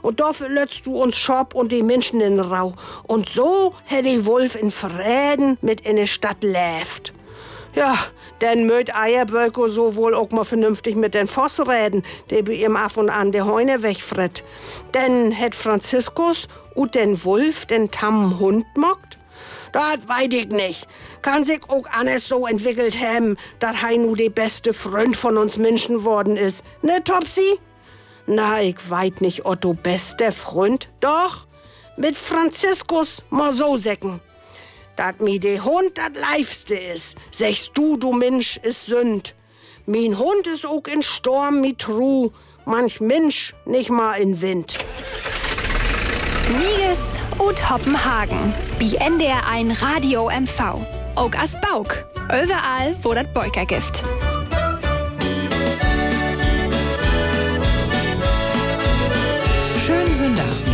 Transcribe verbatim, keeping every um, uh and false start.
Und dafür lässt du uns Schop und die Menschen in Rau. Und so hätt die Wolf in Frieden mit in die Stadt läft. Ja, denn möt Eierböcko so wohl auch mal vernünftig mit den Voss reden, der bei ihm ab und an der Heune wegfritt. Denn hätt Franziskus und den Wolf den tammen Hund mockt? Das weiß ich nicht. Kann sich auch alles so entwickelt haben, dass hei nu der beste Freund von uns Menschen worden ist. Ne, Topsi? Na, ich weiß nicht, Otto, bester Freund. Doch, mit Franziskus mal so säcken. Dat mi de Hund dat Leifste is, sechst du, du Mensch, is Sünd. Min Hund is auch in Sturm mit Tru, manch Mensch nicht mal in Wind. Niges und Hoppenhagen, bi N D R eins Radio M V. Auch as Bauk, überall, wo dat Beuker gibt. Schönen Sonntag.